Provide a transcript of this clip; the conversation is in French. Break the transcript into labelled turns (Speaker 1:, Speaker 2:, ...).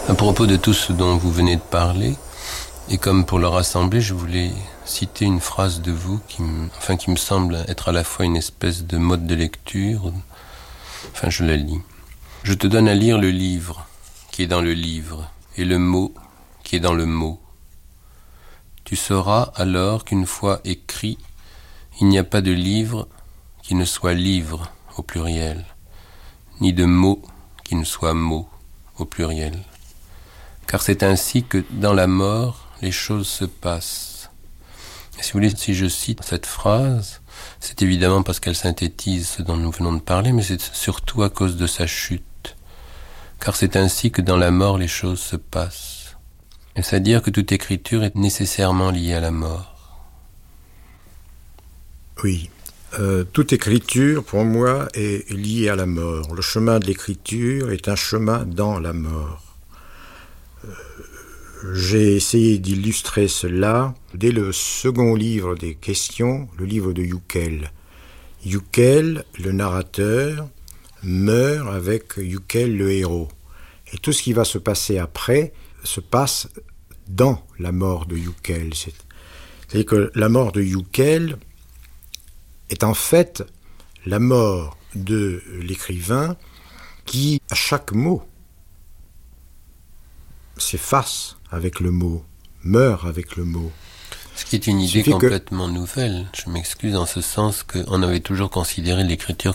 Speaker 1: À propos de tout ce dont vous venez de parler, et comme pour le rassembler, je voulais citer une phrase de vous qui me semble être à la fois une espèce de mode de lecture. Enfin, je la lis. Je te donne à lire le livre qui est dans le livre et le mot qui est dans le mot. Tu sauras alors qu'une fois écrit, il n'y a pas de livre qui ne soit livre au pluriel, ni de mot qui ne soit mot au pluriel. Car c'est ainsi que dans la mort, les choses se passent. Et si vous voulez, si je cite cette phrase, c'est évidemment parce qu'elle synthétise ce dont nous venons de parler, mais c'est surtout à cause de sa chute. Car c'est ainsi que dans la mort, les choses se passent. Et c'est-à-dire que toute écriture est nécessairement liée à la mort.
Speaker 2: Oui. Toute écriture, pour moi, est liée à la mort. Le chemin de l'écriture est un chemin dans la mort. J'ai essayé d'illustrer cela dès le second livre des questions, le livre de Yücel. Yücel, le narrateur, meurt avec Yücel, le héros. Et tout ce qui va se passer après se passe dans la mort de Yücel. C'est-à-dire que la mort de Yücel est en fait la mort de l'écrivain qui, à chaque mot, s'efface avec le mot, meurt avec le mot.
Speaker 1: Ce qui est une idée complètement nouvelle. Je m'excuse en ce sens qu'on avait toujours considéré l'écriture